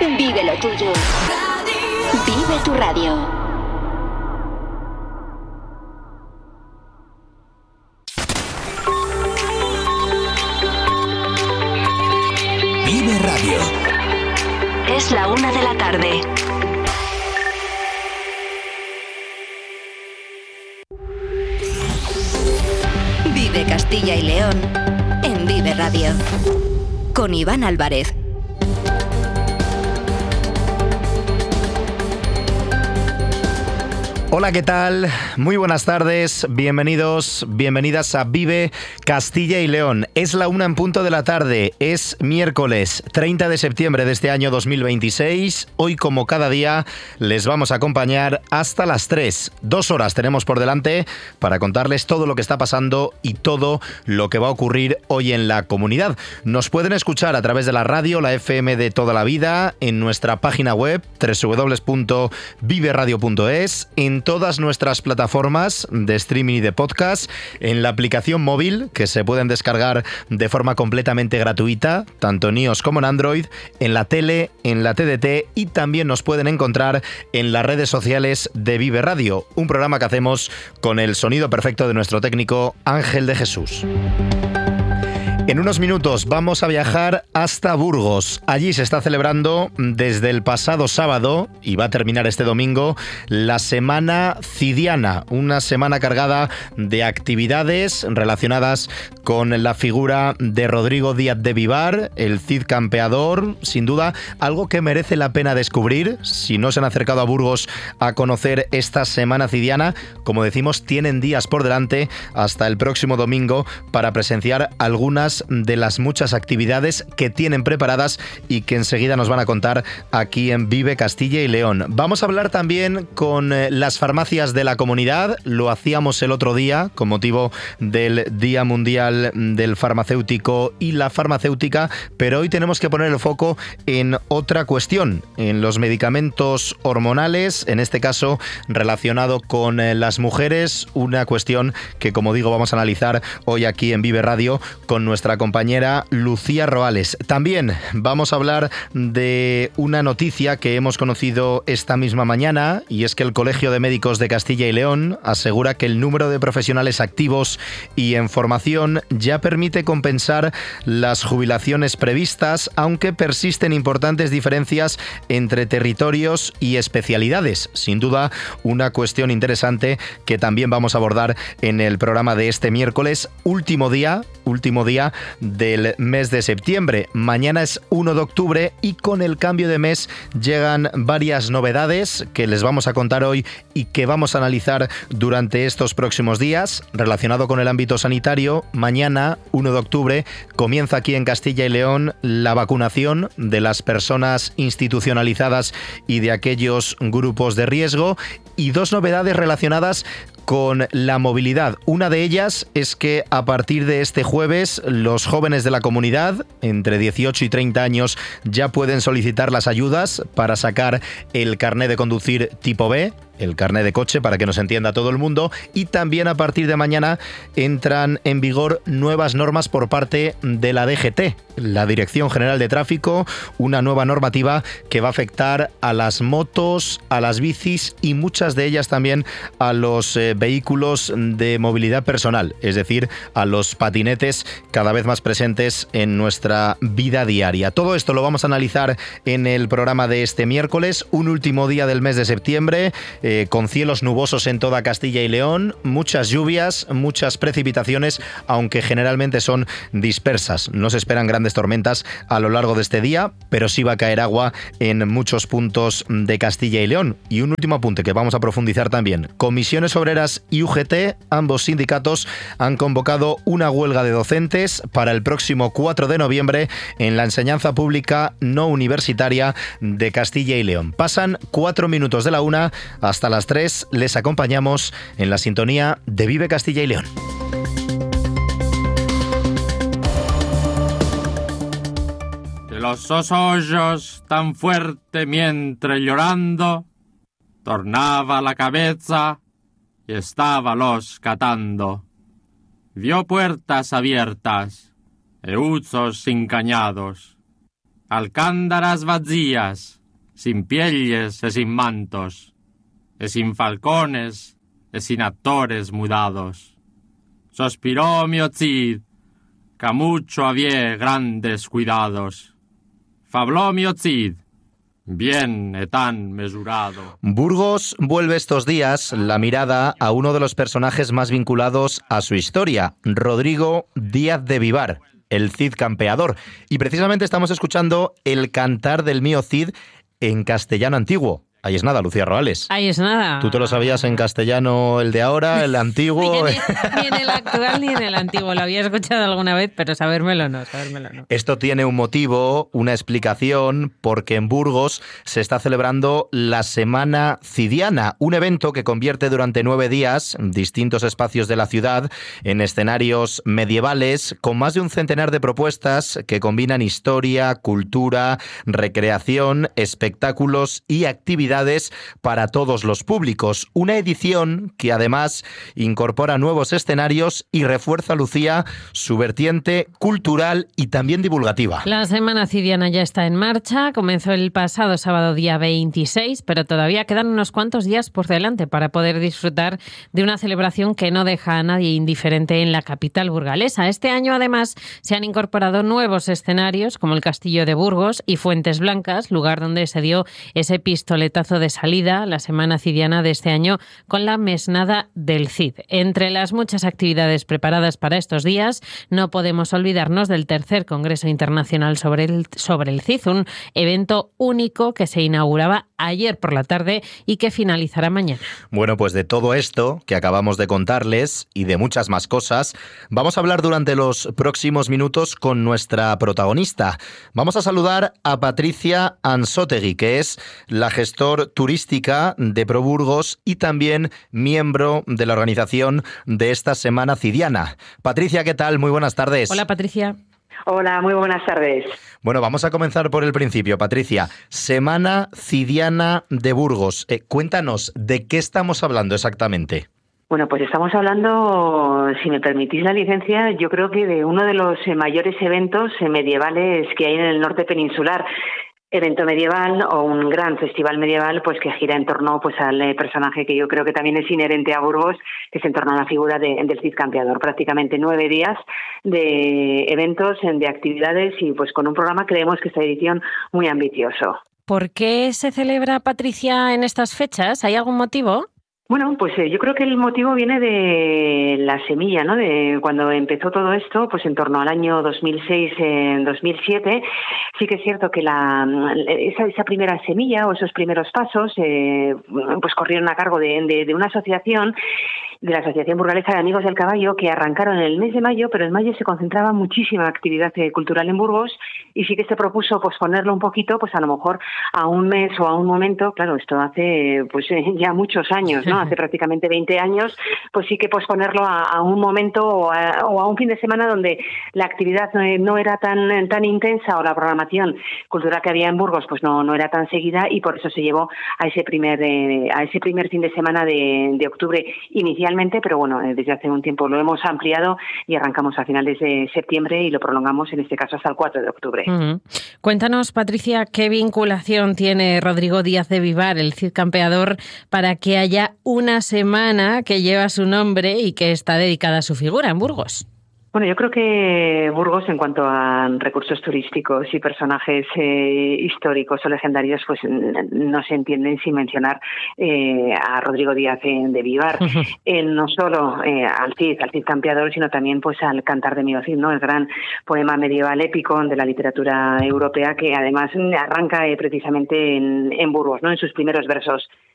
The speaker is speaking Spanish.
Vive lo tuyo. Vive tu radio. Vive Radio. Es la 1 de la tarde. Vive Castilla y León en Vive Radio. Con Iván Álvarez. Hola, ¿qué tal? Muy buenas tardes, bienvenidos, bienvenidas a Vive Castilla y León. Es la 1 en punto de la tarde, es miércoles 30 de septiembre de este año 2026. Hoy, como cada día, les vamos a acompañar hasta las 3. 2 horas tenemos por delante para contarles todo lo que está pasando y todo lo que va a ocurrir hoy en la comunidad. Nos pueden escuchar a través de la radio, la FM de toda la vida, en nuestra página web www.viveradio.es, en todas nuestras plataformas de streaming y de podcast, en la aplicación móvil que se pueden descargar de forma completamente gratuita, tanto en iOS como en Android, en la tele, en la TDT, y también nos pueden encontrar en las redes sociales de Vive Radio, un programa que hacemos con el sonido perfecto de nuestro técnico Ángel de Jesús. En unos minutos vamos a viajar hasta Burgos. Allí se está celebrando desde el pasado sábado y va a terminar este domingo la Semana Cidiana, una semana cargada de actividades relacionadas con la figura de Rodrigo Díaz de Vivar, el Cid campeador. Sin duda, algo que merece la pena descubrir. Si no se han acercado a Burgos a conocer esta Semana Cidiana, como decimos, tienen días por delante hasta el próximo domingo para presenciar algunas de las muchas actividades que tienen preparadas y que enseguida nos van a contar aquí en Vive Castilla y León. Vamos a hablar también con las farmacias de la comunidad. Lo hacíamos el otro día con motivo del Día Mundial del Farmacéutico y la Farmacéutica, pero hoy tenemos que poner el foco en otra cuestión, en los medicamentos hormonales, en este caso relacionado con las mujeres, una cuestión que, como digo, vamos a analizar hoy aquí en Vive Radio con nuestra compañera Lucía Roales. También vamos a hablar de una noticia que hemos conocido esta misma mañana, y es que el Colegio de Médicos de Castilla y León asegura que el número de profesionales activos y en formación ya permite compensar las jubilaciones previstas, aunque persisten importantes diferencias entre territorios y especialidades. Sin duda, una cuestión interesante que también vamos a abordar en el programa de este miércoles, último día del mes de septiembre. Mañana es 1 de octubre y con el cambio de mes llegan varias novedades que les vamos a contar hoy y que vamos a analizar durante estos próximos días. Relacionado con el ámbito sanitario, mañana, 1 de octubre, comienza aquí en Castilla y León la vacunación de las personas institucionalizadas y de aquellos grupos de riesgo, y dos novedades relacionadas con la movilidad. Una de ellas es que a partir de este jueves los jóvenes de la comunidad entre 18 y 30 años ya pueden solicitar las ayudas para sacar el carné de conducir tipo B, el carné de coche, para que nos entienda todo el mundo, y también a partir de mañana entran en vigor nuevas normas por parte de la DGT, la Dirección General de Tráfico, una nueva normativa que va a afectar a las motos, a las bicis y muchas de ellas también a los vehículos de movilidad personal, es decir, a los patinetes cada vez más presentes en nuestra vida diaria. Todo esto lo vamos a analizar en el programa de este miércoles, un último día del mes de septiembre, con cielos nubosos en toda Castilla y León, muchas lluvias, muchas precipitaciones, aunque generalmente son dispersas. No se esperan grandes tormentas a lo largo de este día, pero sí va a caer agua en muchos puntos de Castilla y León. Y un último apunte que vamos a profundizar también. Comisiones Obreras y UGT, ambos sindicatos, han convocado una huelga de docentes para el próximo 4 de noviembre en la enseñanza pública no universitaria de Castilla y León. Pasan 4 minutos de la 1 hasta las 3, les acompañamos en la sintonía de Vive Castilla y León. De los ojos tan fuerte mientras llorando, tornaba la cabeza y estaba los catando. Vio puertas abiertas e usos encañados. alcándaras vacías, sin pielles e sin mantos, e sin falcones e sin actores mudados. Sospiró mi Cid, que mucho había grandes cuidados. Fabló mi Cid, bien y tan mesurado. Burgos vuelve estos días la mirada a uno de los personajes más vinculados a su historia, Rodrigo Díaz de Vivar, el Cid campeador. Y precisamente estamos escuchando el cantar del mío Cid en castellano antiguo. Ahí es nada, Lucía Roales. Ahí es nada. ¿Tú te lo sabías en castellano el de ahora, el antiguo? Ni en el actual ni en el antiguo. Lo había escuchado alguna vez, pero sabérmelo no. Esto tiene un motivo, una explicación, porque en Burgos se está celebrando la Semana Cidiana, un evento que convierte durante 9 días distintos espacios de la ciudad en escenarios medievales con más de un centenar de propuestas que combinan historia, cultura, recreación, espectáculos y actividades para todos los públicos. Una edición que además incorpora nuevos escenarios y refuerza, Lucía, su vertiente cultural y también divulgativa. La Semana Cidiana ya está en marcha. Comenzó el pasado sábado día 26, pero todavía quedan unos cuantos días por delante para poder disfrutar de una celebración que no deja a nadie indiferente en la capital burgalesa. Este año, además, se han incorporado nuevos escenarios como el Castillo de Burgos y Fuentes Blancas, lugar donde se dio ese pistoletazo de salida la Semana Cidiana de este año con la Mesnada del Cid. Entre las muchas actividades preparadas para estos días, no podemos olvidarnos del tercer Congreso Internacional sobre el Cid, un evento único que se inauguraba ayer por la tarde y que finalizará mañana. Bueno, pues de todo esto que acabamos de contarles y de muchas más cosas, vamos a hablar durante los próximos minutos con nuestra protagonista. Vamos a saludar a Patricia Ansótegui, que es la gestora turística de ProBurgos y también miembro de la organización de esta Semana Cidiana. Patricia, ¿qué tal? Muy buenas tardes. Hola, Patricia. Hola, muy buenas tardes. Bueno, vamos a comenzar por el principio, Patricia. Semana Cidiana de Burgos. Cuéntanos, ¿de qué estamos hablando exactamente? Bueno, pues estamos hablando, si me permitís la licencia, yo creo que de uno de los mayores eventos medievales que hay en el norte peninsular. Evento medieval o un gran festival medieval, pues que gira en torno pues al personaje que yo creo que también es inherente a Burgos, que es en torno a la figura del Cid campeador. Prácticamente 9 días de eventos, de actividades y pues con un programa creemos que esta edición muy ambicioso. ¿Por qué se celebra, Patricia, en estas fechas? ¿Hay algún motivo? Bueno, pues yo creo que el motivo viene de la semilla, ¿no? De cuando empezó todo esto, pues en torno al año 2006-2007, sí que es cierto que esa primera semilla o esos primeros pasos pues corrieron a cargo de una asociación, de la Asociación Burgalesa de Amigos del Caballo, que arrancaron en el mes de mayo, pero en mayo se concentraba muchísima actividad cultural en Burgos y sí que se propuso posponerlo un poquito, pues a lo mejor a un mes o a un momento. Claro, esto hace pues ya muchos años, ¿no? Hace prácticamente 20 años, pues sí que posponerlo a un momento o a un fin de semana donde la actividad no era tan intensa o la programación cultural que había en Burgos pues no era tan seguida y por eso se llevó a ese primer fin de semana de octubre inicialmente, pero bueno, desde hace un tiempo lo hemos ampliado y arrancamos a finales de septiembre y lo prolongamos en este caso hasta el 4 de octubre. Uh-huh. Cuéntanos, Patricia, ¿qué vinculación tiene Rodrigo Díaz de Vivar, el Cid campeador, para que haya una semana que lleva su nombre y que está dedicada a su figura en Burgos? Bueno, yo creo que Burgos, en cuanto a recursos turísticos y personajes históricos o legendarios, pues no se entienden sin mencionar a Rodrigo Díaz de Vivar. No solo al Cid campeador, sino también pues al Cantar de mío Cid, ¿no? El gran poema medieval épico de la literatura europea que además arranca precisamente en Burgos, ¿no? En sus primeros versos.